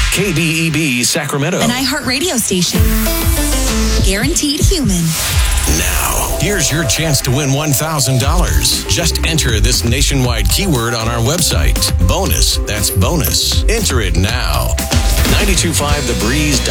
KBEB Sacramento. An iHeartRadio station. Guaranteed human. Now, here's your chance to win $1,000. Just enter this nationwide keyword on our website. Bonus. That's bonus. Enter it now. 92.5 The Breeze.